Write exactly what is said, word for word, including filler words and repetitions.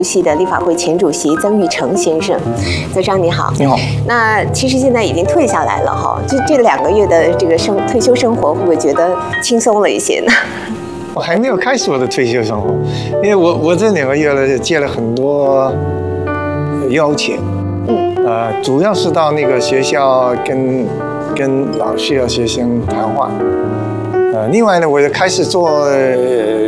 系的立法会前主席曾钰成先生，曾商你好。 你好。 那其实现在已经退下来了哈，这这两个月的这个生退休生活，会不会觉得轻松了一些呢？ 我还没有开始我的退休生活，因为我我这两个月呢接了很多邀请，嗯，呃，主要是到那个学校跟跟老师和学生谈话，呃，另外呢，我也开始做